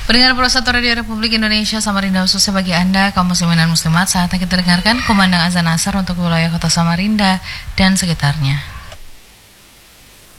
Pendengar Pro 1 Radio Republik Indonesia Samarinda, khususnya bagi Anda kaum muslimin dan muslimat, saatnya kita dengarkan kumandang azan asar untuk wilayah kota Samarinda dan sekitarnya.